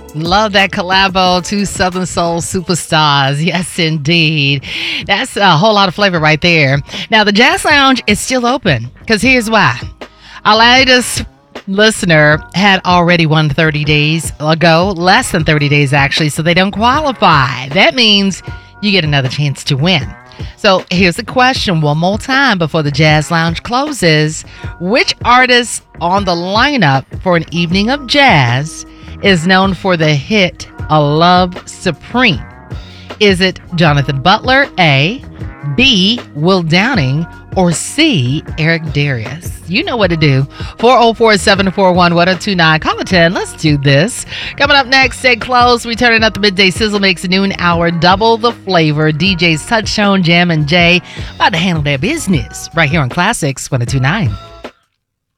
Love that collabo, two Southern Soul superstars. Yes, indeed. That's a whole lot of flavor right there. Now, the Jazz Lounge is still open because here's why. Our latest listener had already won 30 days ago, less than 30 days actually, so they don't qualify. That means you get another chance to win. So here's the question one more time before the Jazz Lounge closes. Which artist on the lineup for an evening of jazz is known for the hit A Love Supreme? Is it Jonathan Butler, A, B, Will Downing, or C, Eric Darius? You know what to do. 404-741-1029. Call it 10. Let's do this. Coming up next, stay close. We turning up the midday sizzle mix noon hour. Double the flavor. DJs Touchstone, Jam, and Jay about to handle their business right here on Classics 1029.